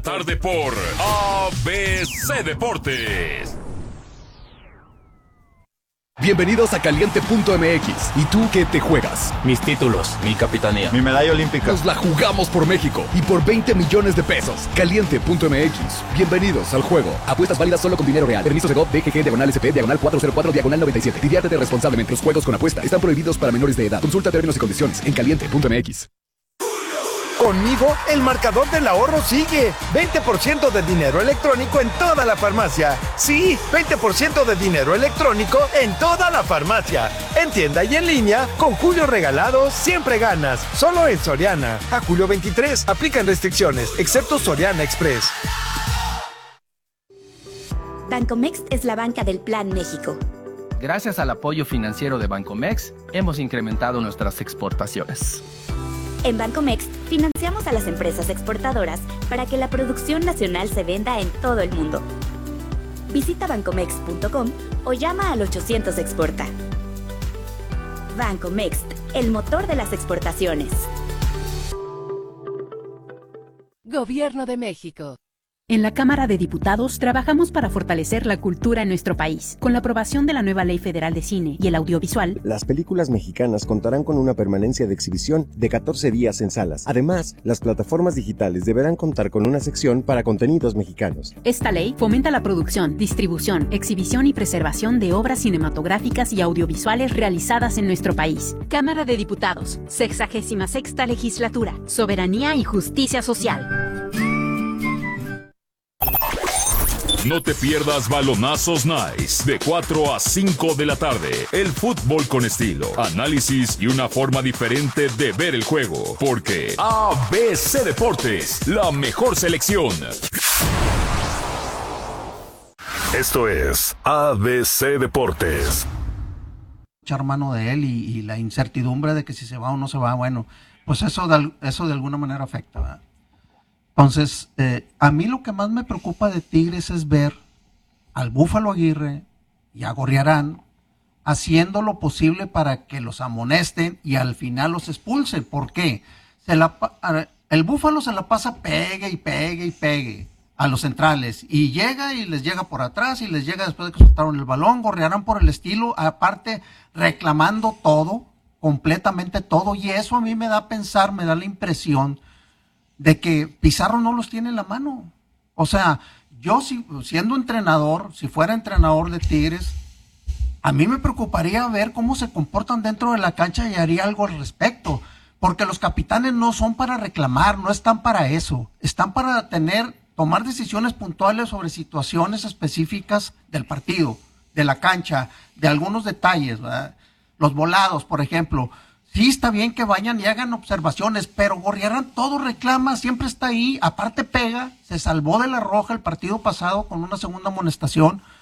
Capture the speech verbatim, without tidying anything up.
Tarde por A B C Deportes. Bienvenidos a Caliente punto M X. ¿Y tú qué te juegas? Mis títulos, mi capitanía, mi medalla olímpica. Nos la jugamos por México y por veinte millones de pesos. Caliente punto M X. Bienvenidos al juego. Apuestas válidas solo con dinero real. Permiso Segov D G G diagonal S P diagonal cuatro cero cuatro diagonal noventa y siete. Diviértete responsablemente. Los juegos con apuesta están prohibidos para menores de edad. Consulta términos y condiciones en Caliente punto M X. Conmigo, el marcador del ahorro sigue. veinte por ciento de dinero electrónico en toda la farmacia. Sí, veinte por ciento de dinero electrónico en toda la farmacia. En tienda y en línea, con Julio Regalado siempre ganas. Solo en Soriana. A julio veintitrés, aplican restricciones, excepto Soriana Express. Bancomext es la banca del Plan México. Gracias al apoyo financiero de Bancomext, hemos incrementado nuestras exportaciones. En Bancomext, financiamos a las empresas exportadoras para que la producción nacional se venda en todo el mundo. Visita bancomext punto com o llama al ochocientos exporta. Bancomext, el motor de las exportaciones. Gobierno de México. En la Cámara de Diputados trabajamos para fortalecer la cultura en nuestro país. Con la aprobación de la nueva Ley Federal de Cine y el Audiovisual, las películas mexicanas contarán con una permanencia de exhibición de catorce días en salas. Además, las plataformas digitales deberán contar con una sección para contenidos mexicanos. Esta ley fomenta la producción, distribución, exhibición y preservación de obras cinematográficas y audiovisuales realizadas en nuestro país. Cámara de Diputados, sexagésima sexta Legislatura, Soberanía y Justicia Social. No te pierdas Balonazos Nice de cuatro a cinco de la tarde. El fútbol con estilo, análisis y una forma diferente de ver el juego. Porque A B C Deportes, la mejor selección. Esto es A B C Deportes. Hermano de él y, y la incertidumbre de que si se va o no se va, bueno, pues eso de, eso de alguna manera afecta, ¿verdad? Entonces, eh, a mí lo que más me preocupa de Tigres es ver al Búfalo Aguirre y a Gorriarán haciendo lo posible para que los amonesten y al final los expulsen. ¿Por qué? Se la, el Búfalo se la pasa pegue y pegue y pegue a los centrales y llega y les llega por atrás y les llega después de que soltaron el balón. Gorriarán por el estilo, aparte reclamando todo, completamente todo, y eso a mí me da a pensar, me da la impresión de que Pizarro no los tiene en la mano. O sea, yo si, siendo entrenador, si fuera entrenador de Tigres, a mí me preocuparía ver cómo se comportan dentro de la cancha y haría algo al respecto, porque los capitanes no son para reclamar, no están para eso, están para tener, tomar decisiones puntuales sobre situaciones específicas del partido, de la cancha, de algunos detalles, ¿verdad? Los volados, por ejemplo. Sí, está bien que vayan y hagan observaciones, pero Gorriarán todo reclama, siempre está ahí, aparte pega, se salvó de la roja el partido pasado con una segunda amonestación.